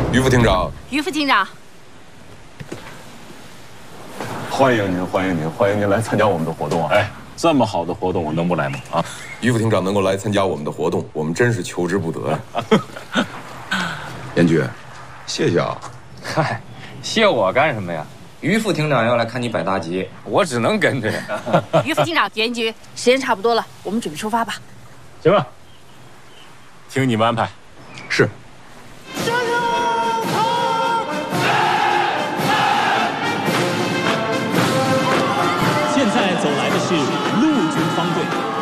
于副厅长， 于副厅长， 欢迎您，欢迎您，欢迎您来参加我们的活动啊！ 哎，这么好的活动，我能不来吗？啊， 于副厅长能够来参加我们的活动，我们真是求之不得呀。严局，谢谢啊。 嗨，谢我干什么呀？于副厅长要来看你摆大集，我只能跟着呀。 于副厅长，严局，时间差不多了，我们准备出发吧。 行了，听你们安排。 是。 现在走来的是陆军方队。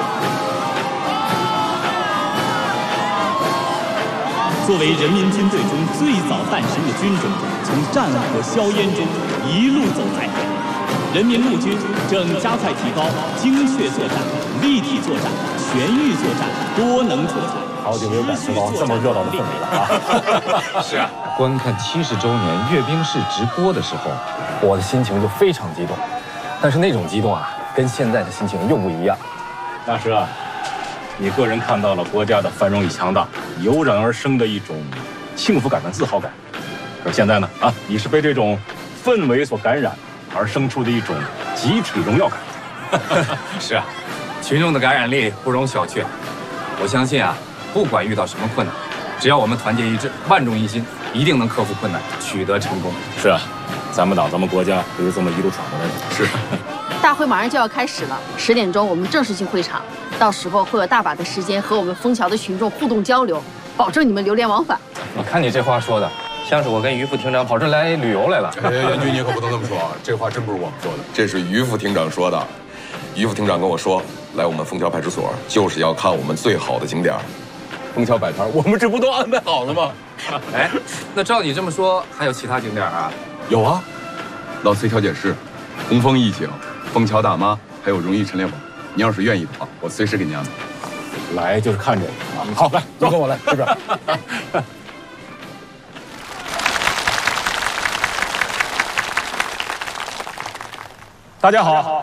作为人民军队中最早诞生的军种，从战火硝烟中一路走来，人民陆军正加快提高精确作战、立体作战、全域作战、多能作战。 好久没有感受到这么热闹的氛围了啊！ 是啊，观看70周年阅兵式直播的时候，我的心情就非常激动。但是那种激动啊，跟现在的心情又不一样。 那时啊，你个人看到了国家的繁荣与强大，油然而生的一种幸福感和自豪感。可是现在呢，啊，你是被这种氛围所感染，而生出的一种集体荣耀感。 是啊，群众的感染力不容小觑。我相信啊，不管遇到什么困难，只要我们团结一致、万众一心，一定能克服困难，取得成功。 是啊，咱们党、咱们国家就是这么一路闯过来的。 是。 大会马上就要开始了，10点钟我们正式进会场，到时候会有大把的时间和我们枫桥的群众互动交流，保证你们流连忘返。 你看你这话说的，像是我跟于副厅长跑这来旅游来了。 哎，严局，你可不能这么说啊！这话真不是我们说的，这是于副厅长说的。于副厅长跟我说，来我们枫桥派出所就是要看我们最好的景点。枫桥摆摊，我们这不都安排好了吗？ 哎，那照你这么说，还有其他景点啊？ 有啊，老崔调解室、红枫一景、枫桥大妈，还有荣誉陈列馆。你要是愿意的话，我随时给你安排。 来就是看这个啊！ 好，来，都跟我来，这边。 大家好，